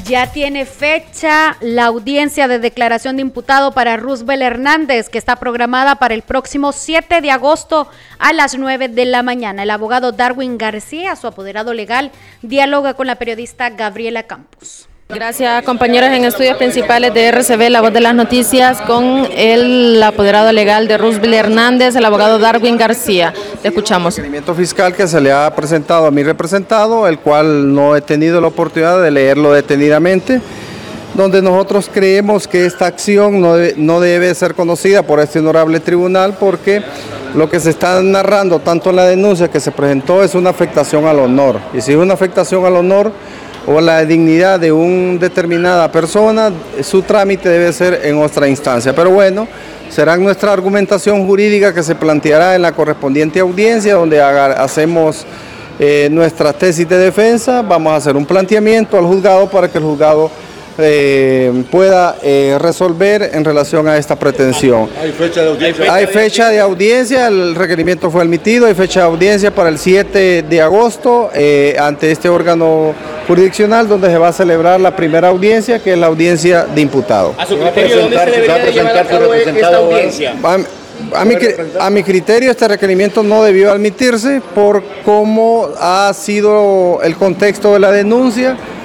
Ya tiene fecha la audiencia de declaración de imputado para Roosevelt Hernández, que está programada para el próximo 7 de agosto a las 9 de la mañana. El abogado Darwin García, su apoderado legal, dialoga con la periodista Gabriela Campos. Gracias, compañeros. En estudios principales de RCB, La Voz de las Noticias, con el apoderado legal de Roosevelt Hernández, el abogado Darwin García. Le escuchamos. El requerimiento fiscal que se le ha presentado a mi representado, el cual no he tenido la oportunidad de leerlo detenidamente, donde nosotros creemos que esta acción no debe ser conocida por este honorable tribunal, porque lo que se está narrando tanto en la denuncia que se presentó es una afectación al honor. Y si es una afectación al honor o la dignidad de una determinada persona, su trámite debe ser en otra instancia. Pero bueno, será nuestra argumentación jurídica que se planteará en la correspondiente audiencia, donde hacemos nuestra tesis de defensa. Vamos a hacer un planteamiento al juzgado para que el juzgado pueda resolver en relación a esta pretensión. ¿Hay fecha de audiencia? Hay fecha de audiencia, el requerimiento fue admitido, hay fecha de audiencia para el 7 de agosto ante este órgano jurisdiccional, donde se va a celebrar la primera audiencia, que es la audiencia de imputado. ¿A su criterio dónde se debería de llevar a cabo esta audiencia? A mi criterio, este requerimiento no debió admitirse por cómo ha sido el contexto de la denuncia.